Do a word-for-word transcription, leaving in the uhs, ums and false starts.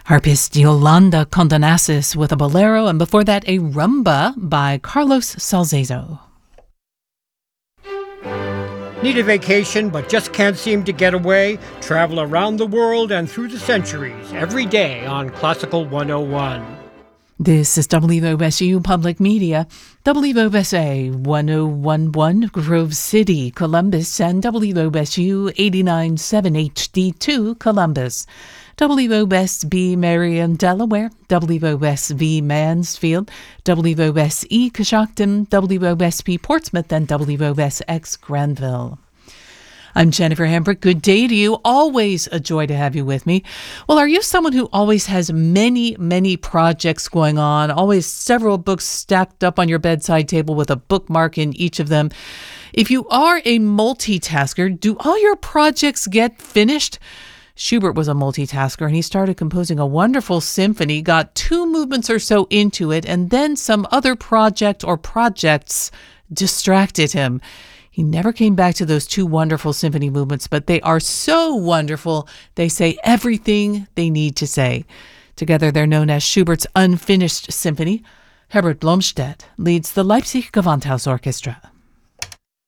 Harpist Yolanda Condonasis with a bolero, and before that a rumba by Carlos Salcedo. Need a vacation but just can't seem to get away? Travel around the world and through the centuries every day on Classical one oh one. This is W O S U Public Media, W O S A one oh one point one Grove City, Columbus, and W O S U eighty-nine point seven H D two Columbus, W O S B Marion, Delaware, W O S V Mansfield, W O S E Coshocton, W O S P Portsmouth, and W O S X Granville. I'm Jennifer Hambrick. Good day to you. Always a joy to have you with me. Well, are you someone who always has many, many projects going on, always several books stacked up on your bedside table with a bookmark in each of them? If you are a multitasker, do all your projects get finished? Schubert was a multitasker, and he started composing a wonderful symphony, got two movements or so into it, and then some other project or projects distracted him. He never came back to those two wonderful symphony movements, but they are so wonderful, they say everything they need to say. Together, they're known as Schubert's Unfinished Symphony. Herbert Blomstedt leads the Leipzig Gewandhaus Orchestra.